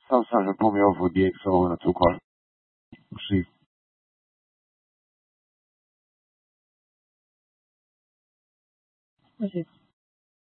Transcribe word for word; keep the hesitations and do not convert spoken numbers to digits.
Salve, para o meu avô Diego, falou na tua cor. Possível. Mas é